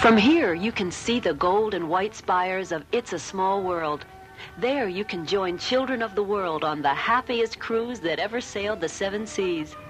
From here, you can see the gold and white spires of It's a Small World. There, you can join children of the world on the happiest cruise that ever sailed the seven seas.